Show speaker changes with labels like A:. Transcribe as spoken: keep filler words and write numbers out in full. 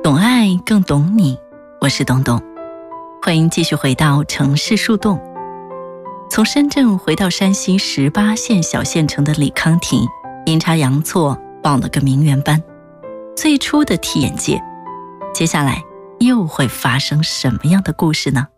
A: 懂爱更懂你，我是东东，欢迎继续回到城市树洞。从深圳回到山西十八线小县城的李康婷，阴差阳错报了个名媛班，最初的体验届，接下来又会发生什么样的故事呢？